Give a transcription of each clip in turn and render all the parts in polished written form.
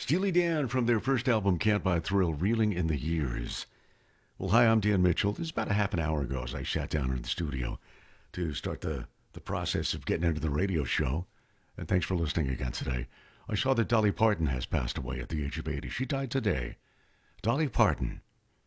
Steely Dan from their first album, Can't Buy Thrill, Reeling in the Years. Well, hi, I'm Dan Mitchell. This is about a half an hour ago as I sat down in the studio to start the process of getting into the radio show. And thanks for listening again today. I saw that Dolly Parton has passed away at the age of 80. She died today. Dolly Parton,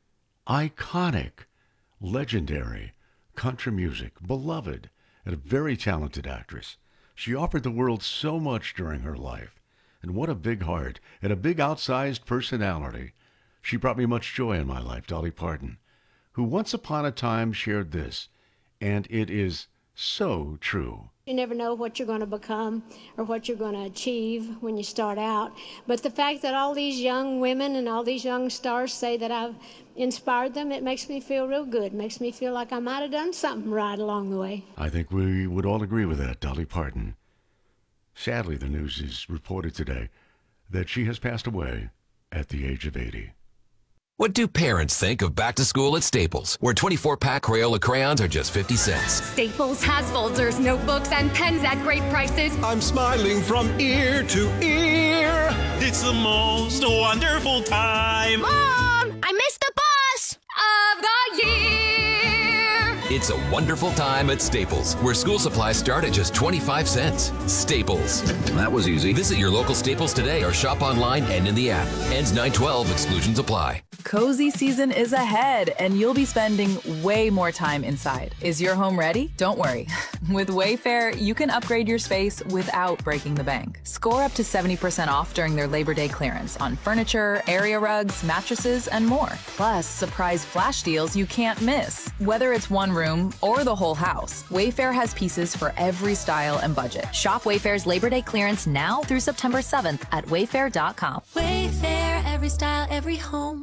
iconic, legendary country music, beloved, and a very talented actress. She offered the world so much during her life. And what a big heart and a big outsized personality. She brought me much joy in my life, Dolly Parton, who once upon a time shared this, and it is so true. You never know what you're going to become or what you're going to achieve when you start out. But the fact that all these young women and all these young stars say that I've inspired them, it makes me feel real good. It makes me feel like I might have done something right along the way. I think we would all agree with that, Dolly Parton. Sadly, the news is reported today that she has passed away at the age of 80. What do parents think of back to school at Staples, where 24-pack Crayola crayons are just 50 cents? Staples has folders, notebooks, and pens at great prices. I'm smiling from ear to ear. It's the most wonderful time. Mom, I missed the bus of the year. It's a wonderful time at Staples, where school supplies start at just 25 cents. Staples. That was easy. Visit your local Staples today or shop online and in the app. Ends 9/12. Exclusions apply. Cozy season is ahead, and you'll be spending way more time inside. Is your home ready? Don't worry. With Wayfair, you can upgrade your space without breaking the bank. Score up to 70% off during their Labor Day clearance on furniture, area rugs, mattresses, and more. Plus, surprise flash deals you can't miss. Whether it's one room or the whole house, Wayfair has pieces for every style and budget. Shop Wayfair's Labor Day clearance now through September 7th at wayfair.com. Wayfair, every style, every home.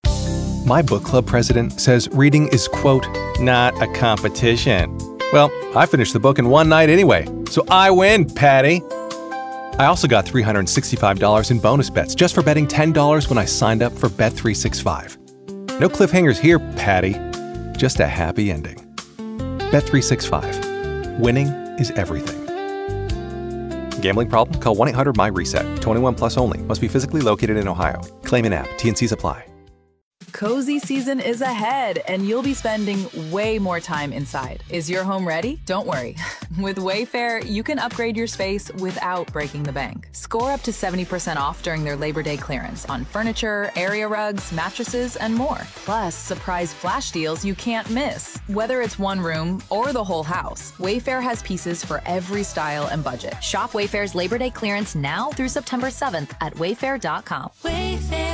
My book club president says reading is, quote, not a competition. Well, I finished the book in one night anyway, so I win, Patty. I also got $365 in bonus bets just for betting $10 when I signed up for Bet365. No cliffhangers here, Patty. Just a happy ending. Bet365. Winning is everything. Gambling problem? Call 1-800-MY-RESET. 21 plus only. Must be physically located in Ohio. Claim in app. T&Cs apply. Cozy season is ahead, and you'll be spending way more time inside. Is your home ready? Don't worry. With Wayfair, you can upgrade your space without breaking the bank. Score up to 70% off during their Labor Day clearance on furniture, area rugs, mattresses, and more. Plus, surprise flash deals you can't miss. Whether it's one room or the whole house, Wayfair has pieces for every style and budget. Shop Wayfair's Labor Day clearance now through September 7th at wayfair.com. Wayfair,